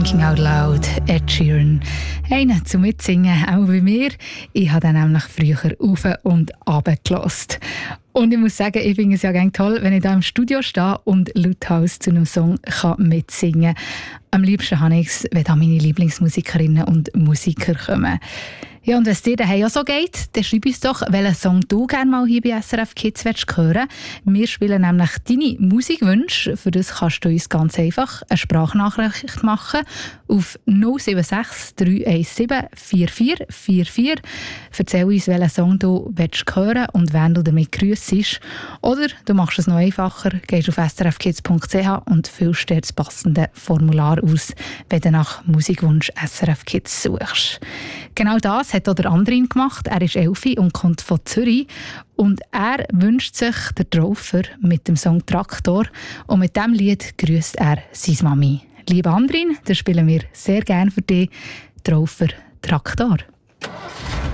Thinking Out Loud, Ed Sheeran. Einer zum Mitsingen, auch bei mir. Ich habe den nämlich früher auf und runter gehört. Und ich muss sagen, ich finde es ja ganz toll, wenn ich da im Studio stehe und lauthals zu einem Song mitsingen kann. Am liebsten habe ich es, wenn da meine Lieblingsmusikerinnen und Musiker kommen. Ja, und wenn es dir daheim auch so geht, dann schreib uns doch, welchen Song du gerne mal hier bei SRF Kids hören willst. Wir spielen nämlich deine Musikwünsche. Für das kannst du uns ganz einfach eine Sprachnachricht machen auf 076 317 4444. Erzähl uns, welchen Song du hören willst und wen du damit grüssest. Oder du machst es noch einfacher, gehst auf srfkids.ch und füllst dir das passende Formular aus, wenn du nach Musikwunsch SRF Kids suchst. Genau das hat auch der Andrin gemacht. Er ist 11 und kommt von Zürich. Und er wünscht sich den Traufer mit dem Song «Traktor». Und mit diesem Lied grüßt er seine Mami. Liebe Andrin, das spielen wir sehr gerne für dich. Traufer «Traktor».